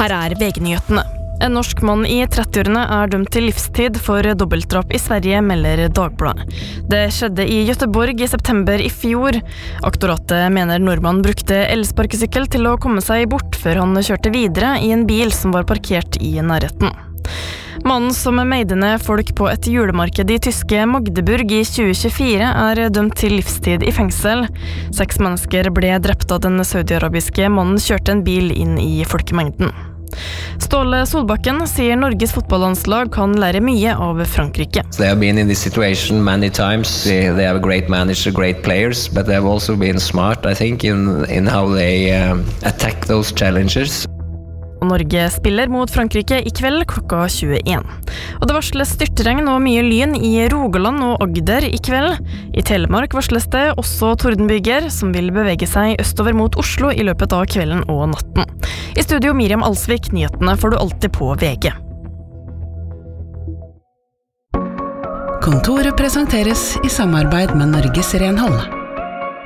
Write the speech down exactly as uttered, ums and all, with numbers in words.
Her er V G-nyhetene. En norsk mann i trettiårene er dømt til livstid for dobbeltdrap i Sverige, melder Dagbladet. Det skjedde i Göteborg i september i fjor. Aktoratet mener nordmannen brukte elsparkesykkel til å komme seg bort før han kjørte videre i en bil som var parkert i nærheten. Mannen som meide ned folk på et julemarked i tyske Magdeburg i tjue tjuefire er dømt til livstid i fengsel. Seks mennesker ble drept da den saudiarabiske mannen kjørte en bil inn i folkemengden. Ståle Solbakken sier Norges fotballandslag kan lære mye av Frankrike. They have been in this situation many times. They, they have a great manager, great players, but they have also been smart, I think, in, in how they um, attack those challenges. Og Norge spiller mot Frankrike i kveld klokka tjueen. Og det varsles styrtregn og mye lyn i Rogaland og Agder i kveld. I Telemark varsles det også tordenbyger som vil bevege seg østover mot Oslo i løpet av kvelden og natten. I studio Miriam Alsvik, nyhetene får du alltid på V G. Kontoret presenteres i samarbeid med Norges Renhold.